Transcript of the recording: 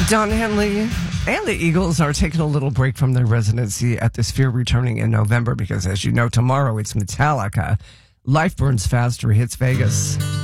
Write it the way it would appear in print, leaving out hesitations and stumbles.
Don Henley and the Eagles are taking a little break from their residency at the Sphere, returning in November because, as you know, tomorrow it's Metallica. Life Burns Faster hits Vegas.